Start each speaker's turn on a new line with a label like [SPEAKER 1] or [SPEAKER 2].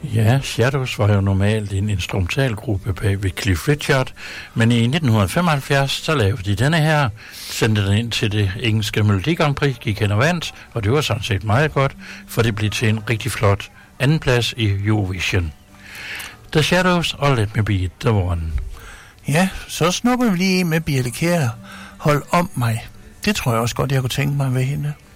[SPEAKER 1] Ja, Shadows var jo normalt en instrumentalgruppe bag ved Cliff Richard, men i 1975, så lavede de denne her, sendte den ind til det engelske Melodi Grand Prix, gik hen og vandt, og det var sådan set meget godt, for det blev til en rigtig flot andenplads i Eurovision. The Shadows og Let Me Be The One.
[SPEAKER 2] Ja, så snupper vi lige med Birthe Kjær. Hold om mig. Det tror jeg også godt, jeg kunne tænke mig ved hende.